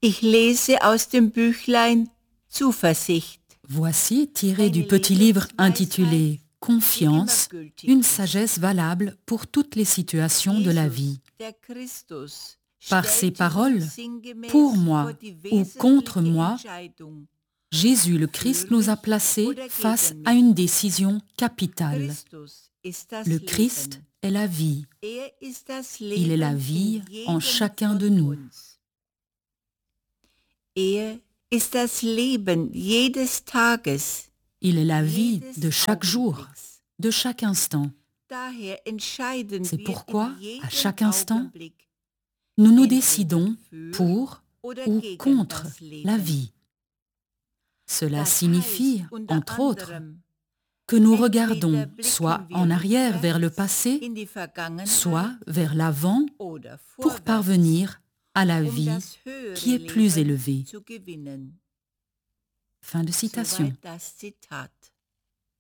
Ich lese aus dem Büchlein Zuversicht. Voici, tiré du petit livre intitulé Confiance, une sagesse valable pour toutes les situations de la vie. Par ces paroles, pour moi ou contre moi, Jésus le Christ nous a placés face à une décision capitale. Le Christ est la vie. Il est la vie en chacun de nous. Ist das Leben jedes Tages. Il est la vie de chaque jour, de chaque instant. C'est pourquoi, à chaque instant, nous nous décidons pour ou contre la vie. Cela signifie, entre autres, que nous regardons soit en arrière vers le passé, soit vers l'avant pour parvenir à la vie qui est plus élevée. Fin de citation.